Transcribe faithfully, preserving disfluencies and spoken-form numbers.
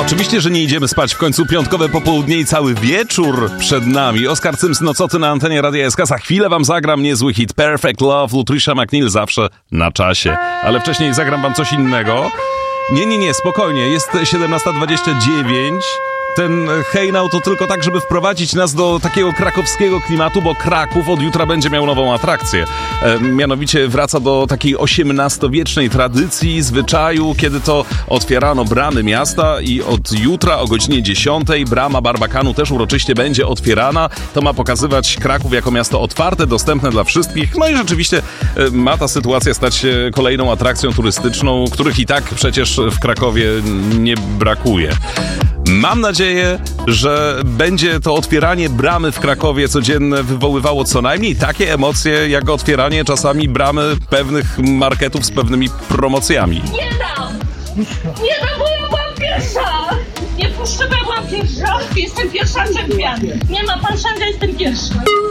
Oczywiście, że nie idziemy spać. W końcu piątkowe popołudnie i cały wieczór przed nami. Oskar Cyms, no co ty na antenie Radia S K? Za chwilę wam zagram niezły hit Perfect Love, Lutricia McNeil, zawsze na czasie. Ale wcześniej zagram wam coś innego. Nie, nie, nie, spokojnie. Jest siedemnasta dwadzieścia dziewięć. Ten hejnał to tylko tak, żeby wprowadzić nas do takiego krakowskiego klimatu, bo Kraków od jutra będzie miał nową atrakcję. E, mianowicie wraca do takiej osiemnastowiecznej tradycji, zwyczaju, kiedy to otwierano bramy miasta i od jutra o godzinie dziesiątej brama Barbakanu też uroczyście będzie otwierana. To ma pokazywać Kraków jako miasto otwarte, dostępne dla wszystkich. No i rzeczywiście e, ma ta sytuacja stać się kolejną atrakcją turystyczną, których i tak przecież w Krakowie nie brakuje. Mam nadzieję, że będzie to otwieranie bramy w Krakowie codzienne wywoływało co najmniej takie emocje, jak otwieranie czasami bramy pewnych marketów z pewnymi promocjami. Nie dam! Nie dam, bo ja byłam pierwsza! Nie puszczę, bo ja byłam pierwsza! Jestem pierwsza czempion! Nie ma pan szanga, jestem pierwsza!